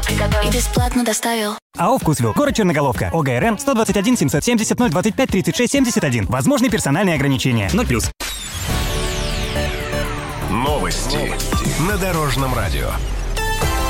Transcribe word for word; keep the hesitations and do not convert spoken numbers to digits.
приготовил и бесплатно доставил. АО «Вкусвилл», город Черноголовка, ОГРН сто двадцать один семьсот семьдесят ноль двадцать пять тридцать шесть семьдесят один. Возможны персональные ограничения. ноль плюс. Новости на Дорожном радио.